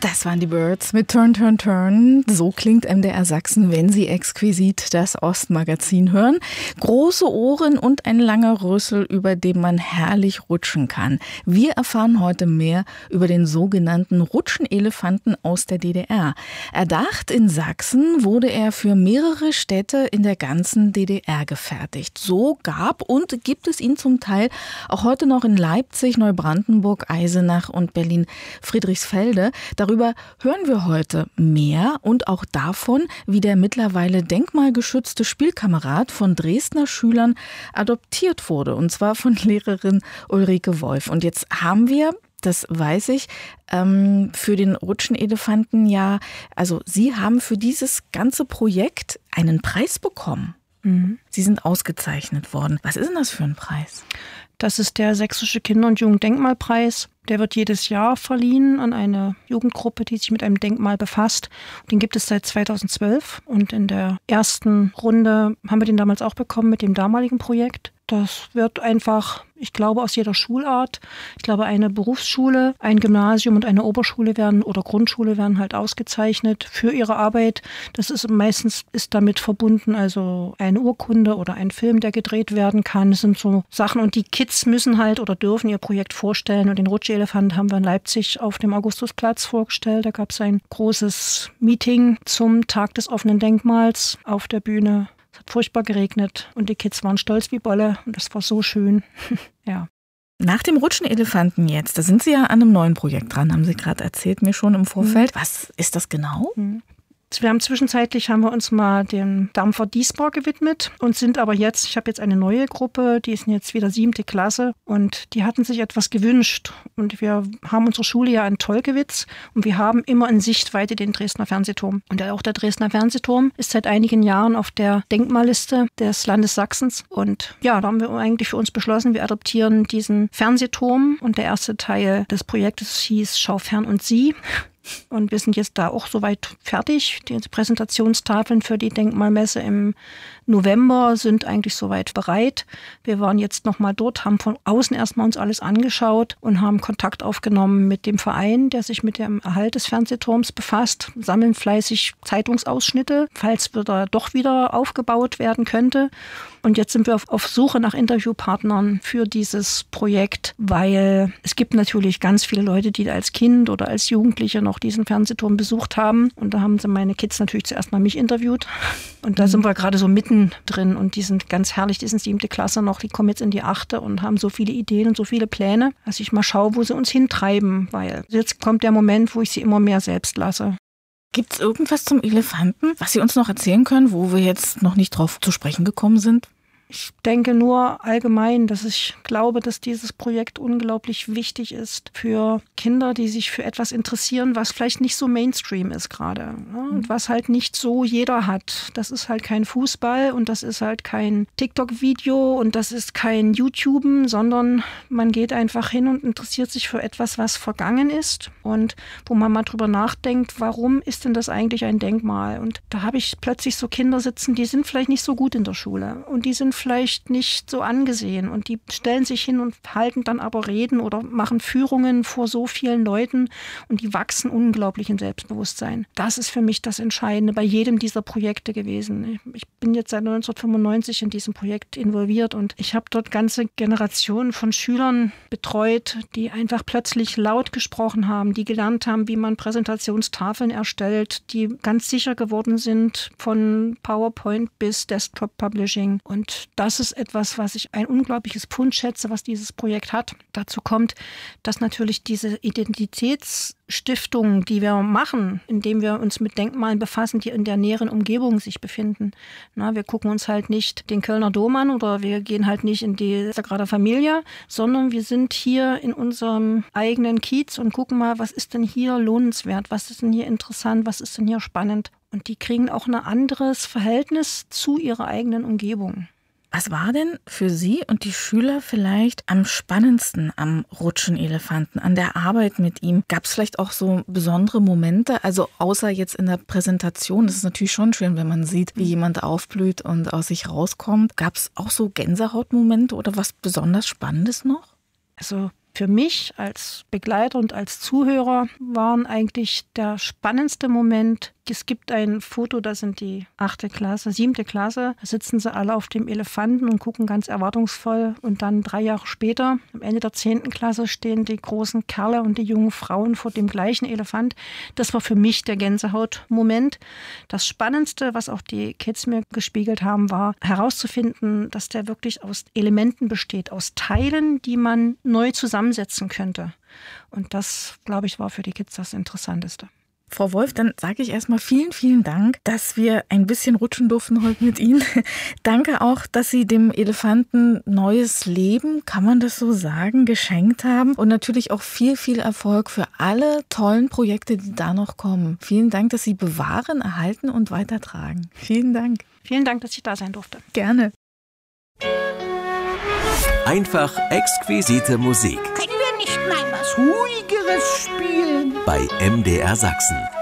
Das waren die Birds mit Turn, Turn, Turn. So klingt MDR Sachsen, wenn Sie exquisit das Ostmagazin hören. Große Ohren und ein langer Rüssel, über den man herrlich rutschen kann. Wir erfahren heute mehr über den sogenannten Rutschenelefanten aus der DDR. Erdacht in Sachsen wurde er für mehrere Städte in der ganzen DDR gefertigt. So gab und gibt es ihn zum Teil auch heute noch in Leipzig, Neubrandenburg, Eisenach und Berlin-Friedrichsfelde. Darüber hören wir heute mehr und auch davon, wie der mittlerweile denkmalgeschützte Spielkamerad von Dresdner Schülern adoptiert wurde, und zwar von Lehrerin Ulrike Wolf. Und jetzt haben wir, das weiß ich, für den Rutschenelefanten also Sie haben für dieses ganze Projekt einen Preis bekommen. Mhm. Sie sind ausgezeichnet worden. Was ist denn das für ein Preis? Das ist der Sächsische Kinder- und Jugenddenkmalpreis. Der wird jedes Jahr verliehen an eine Jugendgruppe, die sich mit einem Denkmal befasst. Den gibt es seit 2012 und in der ersten Runde haben wir den damals auch bekommen mit dem damaligen Projekt. Das wird einfach, ich glaube, aus jeder Schulart. Ich glaube, eine Berufsschule, ein Gymnasium und eine Oberschule oder Grundschule werden halt ausgezeichnet für ihre Arbeit. Das ist meistens damit verbunden, also eine Urkunde oder ein Film, der gedreht werden kann. Das sind so Sachen und die Kids müssen halt oder dürfen ihr Projekt vorstellen. Und den Rutschelefant haben wir in Leipzig auf dem Augustusplatz vorgestellt. Da gab es ein großes Meeting zum Tag des offenen Denkmals auf der Bühne. Es hat furchtbar geregnet und die Kids waren stolz wie Bolle und das war so schön. Ja. Nach dem Rutschenelefanten jetzt, da sind Sie ja an einem neuen Projekt dran, haben Sie gerade erzählt mir schon im Vorfeld. Was ist das genau? Zwischenzeitlich haben wir uns mal dem Dampfer Diesbar gewidmet und sind aber jetzt, ich habe jetzt eine neue Gruppe, die ist jetzt wieder 7. Klasse und die hatten sich etwas gewünscht und wir haben unsere Schule ja in Tolkewitz und wir haben immer in Sichtweite den Dresdner Fernsehturm. Und auch der Dresdner Fernsehturm ist seit einigen Jahren auf der Denkmalliste des Landes Sachsens und ja, da haben wir eigentlich für uns beschlossen, wir adoptieren diesen Fernsehturm und der erste Teil des Projektes hieß Schau fern und sieh. Und wir sind jetzt da auch soweit fertig. Die Präsentationstafeln für die Denkmalmesse im November sind eigentlich soweit bereit. Wir waren jetzt nochmal dort, haben von außen erstmal uns alles angeschaut und haben Kontakt aufgenommen mit dem Verein, der sich mit dem Erhalt des Fernsehturms befasst, sammeln fleißig Zeitungsausschnitte, falls doch wieder aufgebaut werden könnte. Und jetzt sind wir auf Suche nach Interviewpartnern für dieses Projekt, weil es gibt natürlich ganz viele Leute, die als Kind oder als Jugendliche noch diesen Fernsehturm besucht haben. Und da haben sie meine Kids natürlich zuerst mal mich interviewt. Und da sind wir gerade so mittendrin und die sind ganz herrlich, die sind 7. Klasse noch, die kommen jetzt in die 8. und haben so viele Ideen und so viele Pläne, dass ich mal schaue, wo sie uns hintreiben, weil jetzt kommt der Moment, wo ich sie immer mehr selbst lasse. Gibt es irgendwas zum Elefanten, was Sie uns noch erzählen können, wo wir jetzt noch nicht drauf zu sprechen gekommen sind? Ich denke nur allgemein, dass ich glaube, dass dieses Projekt unglaublich wichtig ist für Kinder, die sich für etwas interessieren, was vielleicht nicht so Mainstream ist gerade. Und was halt nicht so jeder hat. Das ist halt kein Fußball und das ist halt kein TikTok-Video und das ist kein YouTuben, sondern man geht einfach hin und interessiert sich für etwas, was vergangen ist und wo man mal drüber nachdenkt, warum ist denn das eigentlich ein Denkmal? Und da habe ich plötzlich so Kinder sitzen, die sind vielleicht nicht so gut in der Schule und die sind vielleicht nicht so angesehen und die stellen sich hin und halten dann aber Reden oder machen Führungen vor so vielen Leuten und die wachsen unglaublich in Selbstbewusstsein. Das ist für mich das Entscheidende bei jedem dieser Projekte gewesen. Ich bin jetzt seit 1995 in diesem Projekt involviert und ich habe dort ganze Generationen von Schülern betreut, die einfach plötzlich laut gesprochen haben, die gelernt haben, wie man Präsentationstafeln erstellt, die ganz sicher geworden sind von PowerPoint bis Desktop Publishing. Und das ist etwas, was ich ein unglaubliches Pfund schätze, was dieses Projekt hat. Dazu kommt, dass natürlich diese Identitätsstiftung, die wir machen, indem wir uns mit Denkmalen befassen, die in der näheren Umgebung sich befinden. Wir gucken uns halt nicht den Kölner Dom an oder wir gehen halt nicht in die Sagrada Familia, sondern wir sind hier in unserem eigenen Kiez und gucken mal, was ist denn hier lohnenswert, was ist denn hier interessant, was ist denn hier spannend. Und die kriegen auch ein anderes Verhältnis zu ihrer eigenen Umgebung. Was war denn für Sie und die Schüler vielleicht am spannendsten am Rutschenelefanten, an der Arbeit mit ihm? Gab es vielleicht auch so besondere Momente? Also außer jetzt in der Präsentation, das ist natürlich schon schön, wenn man sieht, wie jemand aufblüht und aus sich rauskommt. Gab es auch so Gänsehautmomente oder was besonders Spannendes noch? Also Für mich als Begleiter und als Zuhörer waren eigentlich der spannendste Moment, es gibt ein Foto, da sind die 8. Klasse, 7. Klasse, da sitzen sie alle auf dem Elefanten und gucken ganz erwartungsvoll. Und dann 3 Jahre später, am Ende der 10. Klasse, stehen die großen Kerle und die jungen Frauen vor dem gleichen Elefant. Das war für mich der Gänsehautmoment. Das Spannendste, was auch die Kids mir gespiegelt haben, war herauszufinden, dass der wirklich aus Elementen besteht, aus Teilen, die man neu zusammensetzen könnte. Und das, glaube ich, war für die Kids das Interessanteste. Frau Wolf, dann sage ich erstmal vielen, vielen Dank, dass wir ein bisschen rutschen durften heute mit Ihnen. Danke auch, dass Sie dem Elefanten neues Leben, kann man das so sagen, geschenkt haben. Und natürlich auch viel, viel Erfolg für alle tollen Projekte, die da noch kommen. Vielen Dank, dass Sie bewahren, erhalten und weitertragen. Vielen Dank. Vielen Dank, dass ich da sein durfte. Gerne. Einfach exquisite Musik. Können wir nicht mal was Ruhigeres spielen? Bei MDR Sachsen.